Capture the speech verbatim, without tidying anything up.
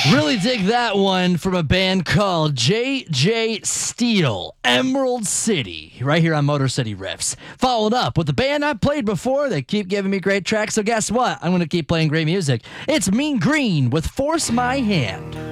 Really dig that one from a band called J J Steel, Emerald City, right here on Motor City Riffs. Followed up with the band I've played before. They keep giving me great tracks, so guess what? I'm going to keep playing great music. It's Mean Green with Force My Hand.